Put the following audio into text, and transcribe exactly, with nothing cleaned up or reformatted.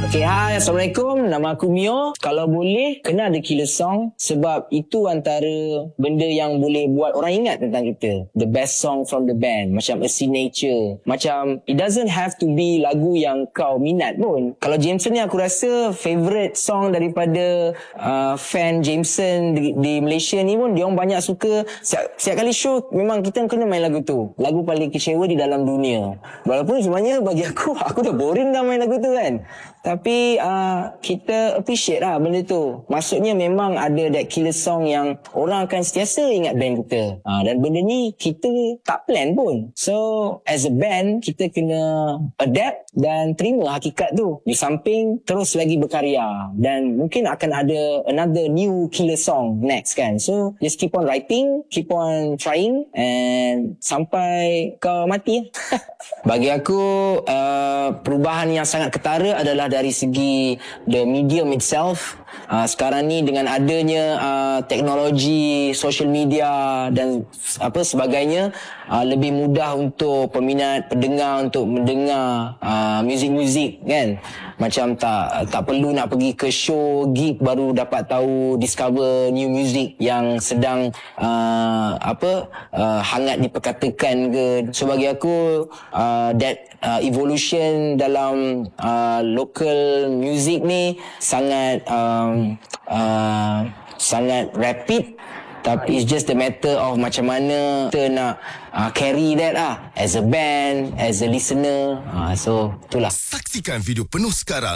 Okay, hai, Assalamualaikum. Nama aku Mio. Kalau boleh, kena ada killer song sebab itu antara benda yang boleh buat orang ingat tentang kita. The best song from the band. Macam A Signature. Macam, it doesn't have to be lagu yang kau minat pun. Kalau Jameson ni aku rasa favourite song daripada uh, fan Jameson di, di Malaysia ni pun, dia orang banyak suka. Setiap, setiap kali show, memang kita kena main lagu tu. Lagu paling kecewa di dalam dunia. Walaupun sebenarnya bagi aku, aku dah boring dah main lagu tu kan. Tapi uh, kita appreciate lah benda tu. Maksudnya memang ada that killer song yang orang akan sentiasa ingat band kita. Uh, dan benda ni kita tak plan pun. So as a band, kita kena adapt dan terima hakikat tu. Di samping terus lagi berkarya. Dan mungkin akan ada another new killer song next kan. So just keep on writing, keep on trying, and sampai kau mati. Bagi aku, uh, perubahan yang sangat ketara adalah dari segi the medium itself. Uh, sekarang ni dengan adanya uh, teknologi social media dan apa sebagainya, uh, lebih mudah untuk peminat pendengar untuk mendengar uh, muzik-muzik kan. Macam tak tak perlu nak pergi ke show gig baru dapat tahu, discover new music yang sedang uh, apa uh, hangat diperkatakan ke. So bagi aku, uh, that uh, evolution dalam uh, local music ni sangat um, uh, sangat rapid. Tapi it's just the matter of macam mana kita nak uh, carry that lah as a band, as a listener. Uh, so itulah. Saksikan video penuh sekarang